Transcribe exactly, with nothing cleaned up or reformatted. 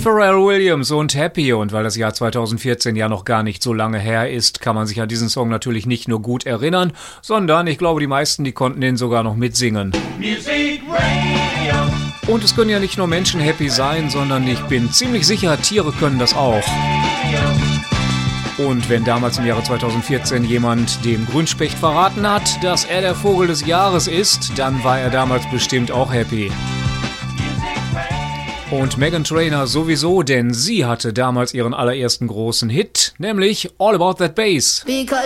Pharrell Williams und Happy, und weil das Jahr zweitausendvierzehn ja noch gar nicht so lange her ist, kann man sich an diesen Song natürlich nicht nur gut erinnern, sondern ich glaube, die meisten, die konnten den sogar noch mitsingen. Music Radio. Und es können ja nicht nur Menschen happy sein, sondern ich bin ziemlich sicher, Tiere können das auch. Und wenn damals im Jahre zweitausendvierzehn jemand dem Grünspecht verraten hat, dass er der Vogel des Jahres ist, dann war er damals bestimmt auch happy. Und Meghan Trainor sowieso, denn sie hatte damals ihren allerersten großen Hit, nämlich All About That Bass.